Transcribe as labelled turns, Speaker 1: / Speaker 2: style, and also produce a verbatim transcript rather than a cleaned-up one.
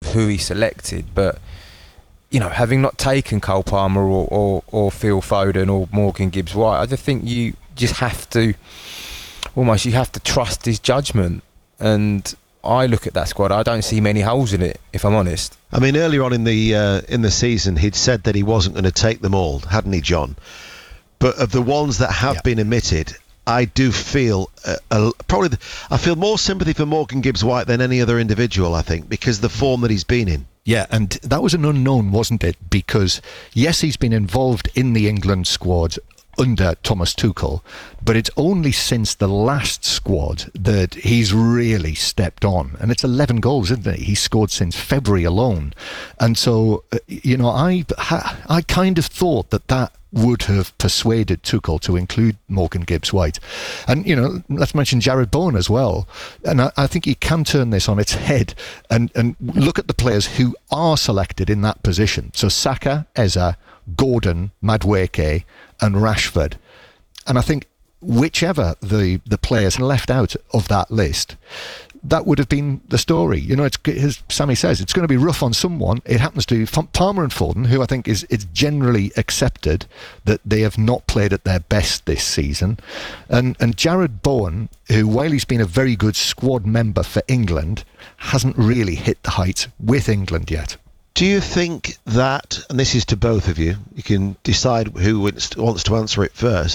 Speaker 1: who he selected, but you know, having not taken Cole Palmer or, or, or Phil Foden or Morgan Gibbs-White, I just think you just have to almost you have to trust his judgment. And I look at that squad, I don't see many holes in it, if I'm honest.
Speaker 2: I mean, earlier on in the uh, in the season, he'd said that he wasn't going to take them all, hadn't he, John? But of the ones that have yeah. been omitted, I do feel uh, uh, probably the, I feel more sympathy for Morgan Gibbs-White than any other individual, I think, because of the form that he's been in.
Speaker 3: Yeah, and that was an unknown, wasn't it? Because, yes, he's been involved in the England squad under Thomas Tuchel, but it's only since the last squad that he's really stepped on. And it's eleven goals, isn't it? He's scored since February alone. And so, uh, you know, I, I kind of thought that that would have persuaded Tuchel to include Morgan Gibbs-White. And, you know, let's mention Jared Bowen as well. And I, I think you can turn this on its head and, and look at the players who are selected in that position. So Saka, Eza, Gordon, Madueke and Rashford. And I think whichever the, the players left out of that list, that would have been the story. You know, it's, as Sammy says, it's going to be rough on someone. It happens to Palmer and Foden, who I think is it's generally accepted that they have not played at their best this season. And and Jared Bowen, who, while he's been a very good squad member for England, hasn't really hit the heights with England yet.
Speaker 2: Do you think that, and this is to both of you, you can decide who wants to answer it first,